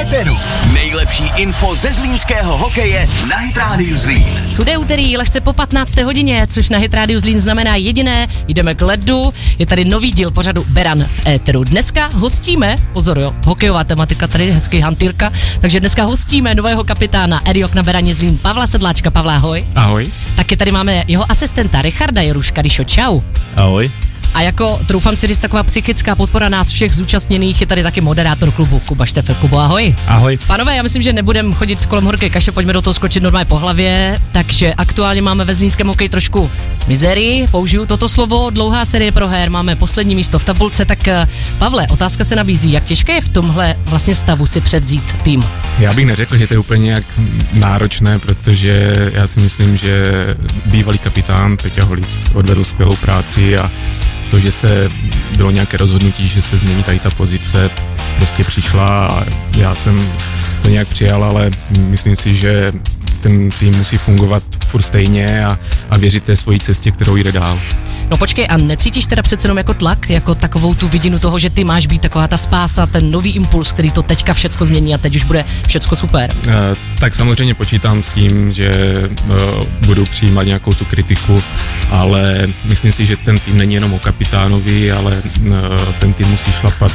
éteru. Nejlepší info ze zlínského hokeje na Hit Radio Zlín. Sudé úterý, lehce po 15. hodině, což na Hit Radio Zlín znamená jediné, jdeme k ledu. Je tady nový díl pořadu Beran v éteru. Dneska hostíme, pozor jo, hokejová tematika, tady hezký hantýrka, takže dneska hostíme nového kapitána RY Okna Berani Zlín, Pavla Sedláčka. Pavla, ahoj. Ahoj. Taky tady máme jeho asistenta Richarda Jeruška. Rišo, čau. Ahoj. A jako, troufám si říct, taková psychická podpora nás všech zúčastněných, je tady taky moderátor klubu Kuba Štefel. Kubo, ahoj. Ahoj. Pánové, já myslím, že nebudem chodit kolem horké kaše, pojďme do toho skočit normálně po hlavě, takže aktuálně máme ve zlínském hokeji trošku mizerii, použiju toto slovo, dlouhá série proher, máme poslední místo v tabulce, tak Pavle, otázka se nabízí, jak těžké je v tomhle vlastně stavu si převzít tým? Já bych neřekl, že to je úplně nějak náročné, protože já si myslím, že bývalý kapitán Peťa Holíc odvedl skvělou práci a to, že se bylo nějaké rozhodnutí, že se změní tady ta pozice, prostě přišla a já jsem to nějak přijal, ale myslím si, že ten tým musí fungovat furt stejně a věřit té svojí cestě, kterou jde dál. No počkej, a necítíš teda přece jenom jako tlak, jako takovou tu vidinu toho, že ty máš být taková ta spása, ten nový impuls, který to teďka všecko změní a teď už bude všecko super? Tak samozřejmě počítám s tím, že budu přijímat nějakou tu kritiku, ale myslím si, že ten tým není jenom o kapitánovi, ale ten tým musí šlapat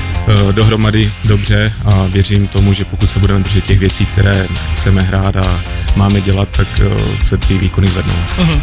dohromady dobře a věřím tomu, že pokud se budeme držet těch věcí, které chceme hrát a máme dělat, tak se ty výkony zvednou.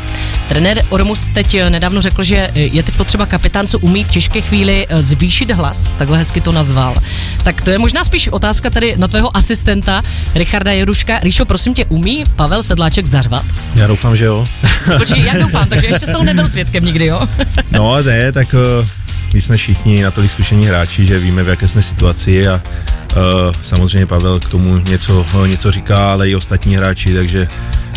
Trenér Ormus teď nedávno řekl, že je teď potřeba kapitán, co umí v těžké chvíli zvýšit hlas, takhle hezky to nazval. Tak to je možná spíš otázka tady na tvého asistenta Richarda Jeruška. Ríšo, prosím tě, umí Pavel Sedláček zařvat? Já doufám, že jo. Počkej, já doufám, takže ještě s tou nebyl svědkem nikdy, jo? No ne, tak my jsme všichni natolik zkušení hráči, že víme, v jaké jsme situaci a samozřejmě Pavel k tomu něco říká, ale i ostatní hráči, takže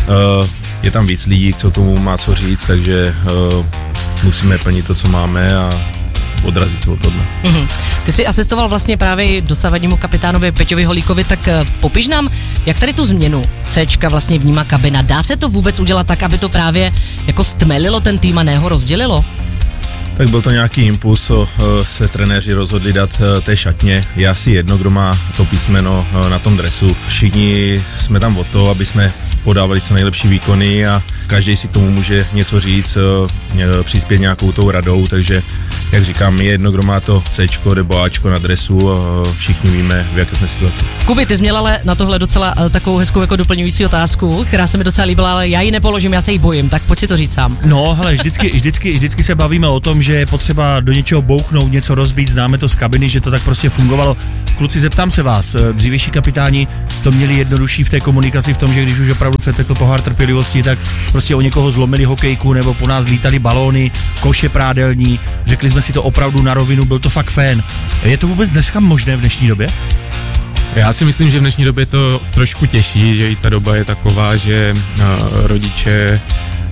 je tam víc lidí, co tomu má co říct, takže musíme plnit to, co máme a odrazit se od tohle. Ty jsi asistoval vlastně právě dosavadnímu kapitánovi Peťovi Holíkovi, tak popiš nám, jak tady tu změnu Cčka vlastně vnímá kabina. Dá se to vůbec udělat tak, aby to právě jako stmelilo ten tým a ne ho rozdělilo? Tak byl to nějaký impuls, co se trenéři rozhodli dát té šatně. Je asi jedno, kdo má to písmeno na tom dresu. Všichni jsme tam o to, aby jsme podávali co nejlepší výkony a každý si k tomu může něco říct, přispět nějakou tou radou, takže jak říkám, je jedno, kdo má to Cčko nebo Ačko na dresu, všichni víme, v jaké jsme situaci. Kuby, ty jsi měl ale na tohle docela takovou hezkou jako doplňující otázku, která se mi docela líbila, ale já ji nepoložím, já se jí bojím, tak pojď si to říct sám. No, hele, vždycky se bavíme o tom, že je potřeba do něčeho bouchnout, něco rozbít, známe to z kabiny, že to tak prostě fungovalo. Kluci, zeptám se vás, dřívější kapitáni to měli jednodušší v té komunikaci v tom, že když už opravdu přetekl pohár trpělivosti, tak prostě o někoho zlomili hokejku nebo po nás lítali balóny, koše prádelní, řekli jsme si to opravdu na rovinu, byl to fakt fén. Je to vůbec dneska možné v dnešní době? Já si myslím, že v dnešní době to trošku těší, že i ta doba je taková, že rodiče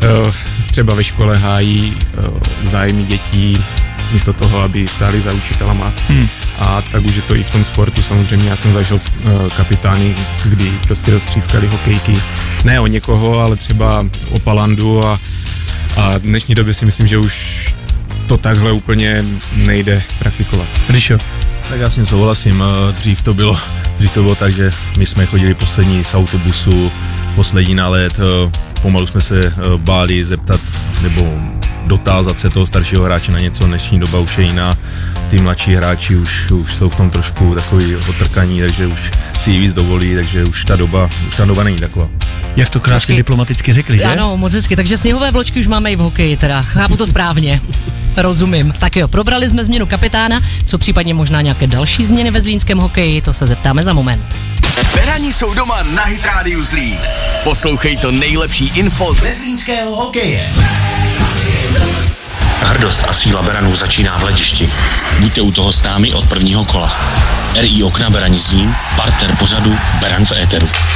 třeba ve škole hájí zájmy dětí místo toho, aby stáli za učitelama. A tak už je to i v tom sportu samozřejmě. Já jsem zažil kapitány, kdy prostě roztřískali hokejky. Ne o někoho, ale třeba o Palandu a v dnešní době si myslím, že už to takhle úplně nejde praktikovat. Rišo? Tak já s tím souhlasím, dřív to bylo tak, že my jsme chodili poslední z autobusu, poslední na let, pomalu jsme se báli zeptat nebo dotázat se toho staršího hráče na něco, dnešní doba už je jiná, ty mladší hráči už jsou v tom trošku takový otrkaní, takže už si ji víc dovolí, takže už ta doba není taková. Jak to krásně diplomaticky řekli, že? Ano, moc hezky, takže sněhové vločky už máme i v hokeji, teda chápu to správně. Rozumím. Tak jo, probrali jsme změnu kapitána, co případně možná nějaké další změny ve zlínském hokeji, to se zeptáme za moment. Berani jsou doma na Hit Radio Zlín. Poslouchej to nejlepší info ze zlínského hokeje. Hrdost a síla Beranů začíná v hledišti. Buďte u toho s námi od prvního kola. RY Okna Berani Zlín, partner pořadu Beran v éteru.